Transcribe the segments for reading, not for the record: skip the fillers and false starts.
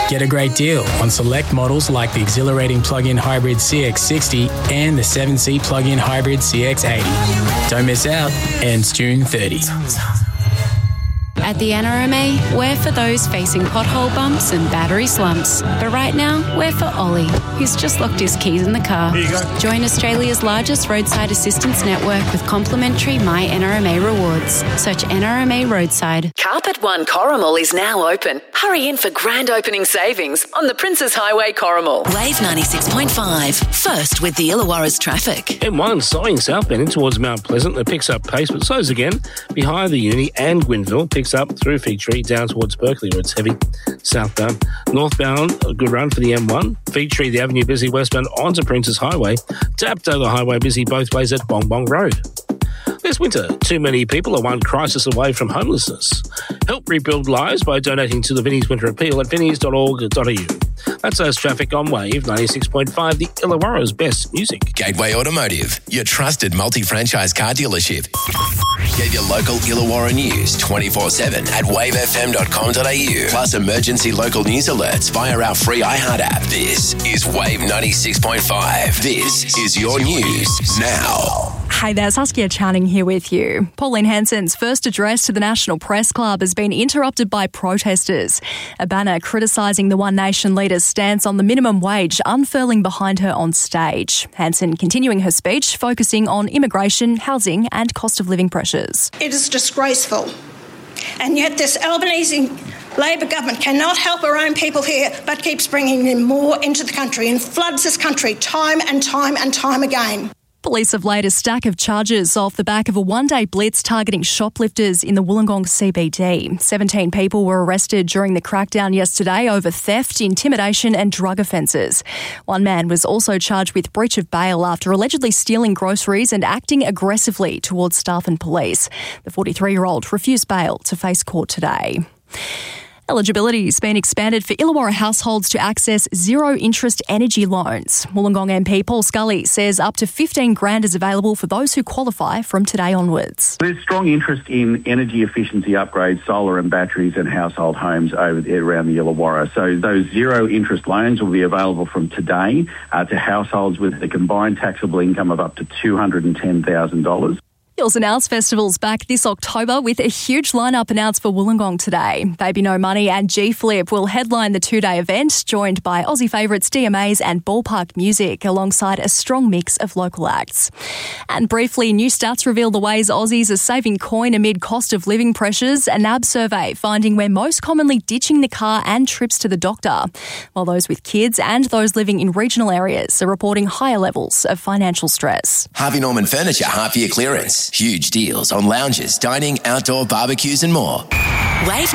Get a great deal on select models like the exhilarating plug-in hybrid CX-60 and the 7-seat plug-in hybrid CX-80. Don't miss out. Ends June 30. At the NRMA, we're for those facing pothole bumps and battery slumps. But right now, we're for Ollie, who's just locked his keys in the car. Here you go. Join Australia's largest roadside assistance network with complimentary My NRMA rewards. Search NRMA Roadside. Carpet One Corrimal is now open. Hurry in for grand opening savings on the Princes Highway Corrimal. Wave 96.5. First with the Illawarra's traffic. M1 slowing southbound in towards Mount Pleasant. That picks up pace, but slows again behind the Uni and Gwynville. Picks up through Figtree down towards Berkeley where it's heavy. Southbound. Northbound, a good run for the M1. Figtree, the avenue busy. Westbound onto Princes Highway. Dapto, the highway busy both ways at Bong Bong Road. This winter, too many people are one crisis away from homelessness. Help rebuild lives by donating to the Vinnie's Winter Appeal at vinnies.org.au. That's us traffic on Wave 96.5, the Illawarra's best music. Gateway Automotive, your trusted multi-franchise car dealership. Get your local Illawarra news 24/7 at wavefm.com.au. Plus emergency local news alerts via our free iHeart app. This is Wave 96.5. This is your news now. Hey there, Saskia Channing here with you. Pauline Hanson's first address to the National Press Club has been interrupted by protesters. A banner criticising the One Nation leader's stance on the minimum wage unfurling behind her on stage. Hanson continuing her speech, focusing on immigration, housing and cost of living pressures. It is disgraceful. And yet this Albanese Labor government cannot help our own people here, but keeps bringing them more into the country and floods this country time and time and time again. Police have laid a stack of charges off the back of a one-day blitz targeting shoplifters in the Wollongong CBD. 17 people were arrested during the crackdown yesterday over theft, intimidation and drug offences. One man was also charged with breach of bail after allegedly stealing groceries and acting aggressively towards staff and police. The 43-year-old refused bail to face court today. Eligibility has been expanded for Illawarra households to access zero-interest energy loans. Wollongong MP Paul Scully says up to $15,000 is available for those who qualify from today onwards. There's strong interest in energy efficiency upgrades, solar and batteries and household homes around the Illawarra. So those zero-interest loans will be available from today to households with a combined taxable income of up to $210,000. Hills and Owls Festival's back this October with a huge lineup announced for Wollongong today. Baby No Money and G-Flip will headline the two-day event, joined by Aussie favourites DMAs and Ballpark Music, alongside a strong mix of local acts. And briefly, new stats reveal the ways Aussies are saving coin amid cost of living pressures. A NAB survey finding we're most commonly ditching the car and trips to the doctor, while those with kids and those living in regional areas are reporting higher levels of financial stress. Harvey Norman Furniture half-year clearance. Huge deals on lounges, dining, outdoor barbecues and more. Wave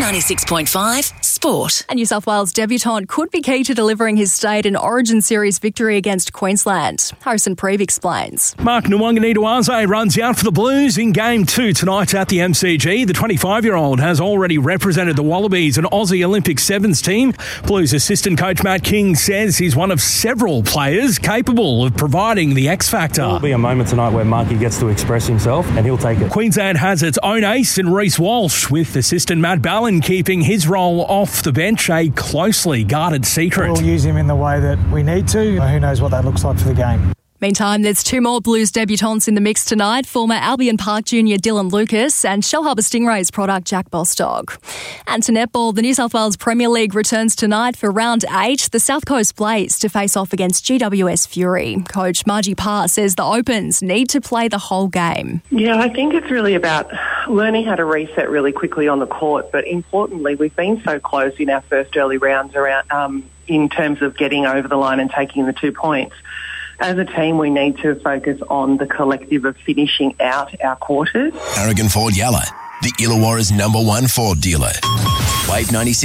96.5 Sport. A New South Wales debutant could be key to delivering his state an Origin Series victory against Queensland. Harrison Preeve explains. Mark Nwangani-Duaze runs out for the Blues in Game 2 tonight at the MCG. The 25-year-old has already represented the Wallabies and Aussie Olympic Sevens team. Blues assistant coach Matt King says he's one of several players capable of providing the X factor. There'll be a moment tonight where Marky gets to express himself and he'll take it. Queensland has its own ace in Reece Walsh, with assistant Matt Ballin keeping his role off the bench a closely guarded secret. We'll use him in the way that we need to. Who knows what that looks like for the game. Meantime, there's two more Blues debutants in the mix tonight, former Albion Park junior Dylan Lucas and Shellharbour Stingrays product Jack Bostock. And to netball, the New South Wales Premier League returns tonight for round 8. The South Coast Blaze to face off against GWS Fury. Coach Margie Parr says the Opens need to play the whole game. Yeah, I think it's really about learning how to reset really quickly on the court, but importantly, we've been so close in our first early rounds around in terms of getting over the line and taking the 2 points. As a team, we need to focus on the collective of finishing out our quarters. Aragon Ford Yalla, the Illawarra's #1 Ford dealer. Wave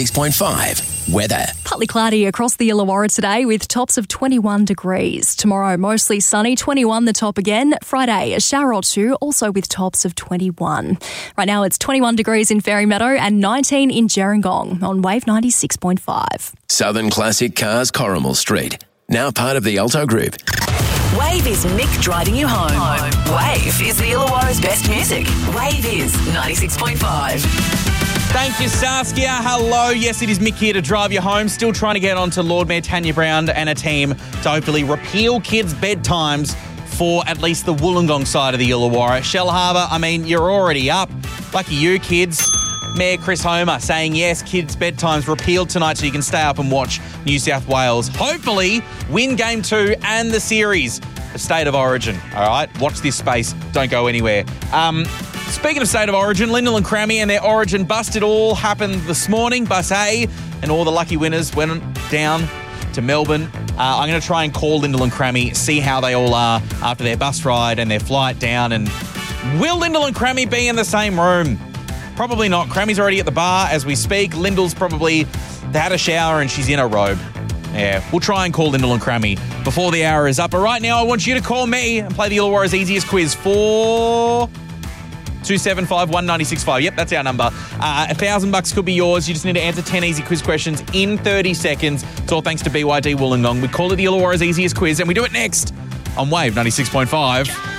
96.5 weather. Partly cloudy across the Illawarra today with tops of 21 degrees. Tomorrow, mostly sunny, 21 the top again. Friday, a shower or two, also with tops of 21. Right now, it's 21 degrees in Fairy Meadow and 19 in Gerringong on Wave 96.5. Southern Classic Cars, Corrimal Street. Now part of the Alto Group. Wave is Mick driving you home. Wave is the Illawarra's best music. Wave is 96.5. Thank you, Saskia. Hello. Yes, it is Mick here to drive you home. Still trying to get on to Lord Mayor Tanya Brown and a team to hopefully repeal kids' bedtimes for at least the Wollongong side of the Illawarra. Shellharbour, I mean, you're already up. Lucky you, kids. Mayor Chris Homer saying, yes, kids' bedtimes repealed tonight so you can stay up and watch New South Wales. Hopefully win Game 2 and the series of State of Origin. All right? Watch this space. Don't go anywhere. Speaking of State of Origin, Lyndall and Crammy and their Origin bust. It all happened this morning. Bus A and all the lucky winners went down to Melbourne. I'm going to try and call Lyndall and Crammy, see how they all are after their bus ride and their flight down. And will Lyndall and Crammy be in the same room? Probably not. Crammy's already at the bar as we speak. Lyndall's probably had a shower and she's in a robe. Yeah, we'll try and call Lyndall and Crammy before the hour is up. But right now, I want you to call me and play the Illawarra's easiest quiz for 275-1965. Yep, that's our number. $1,000 could be yours. You just need to answer 10 easy quiz questions in 30 seconds. It's all thanks to BYD Wollongong. We call it the Illawarra's easiest quiz, and we do it next on Wave 96.5.